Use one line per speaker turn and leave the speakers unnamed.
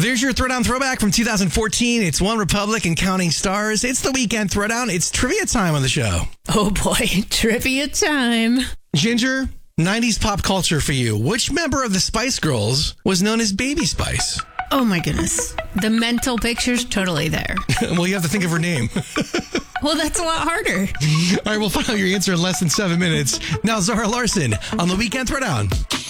There's your Throwdown throwback from 2014. It's One Republic and Counting Stars. It's the weekend Throwdown. It's trivia time on the show.
Oh boy, trivia time.
Ginger, 90s pop culture for you. Which member of the Spice Girls was known as Baby Spice?
Oh my goodness. The mental picture's totally there.
Well, you have to think of her name.
Well, that's a lot harder.
All right, we'll find out your answer in less than 7 minutes. Now, Zara Larson on the weekend Throwdown.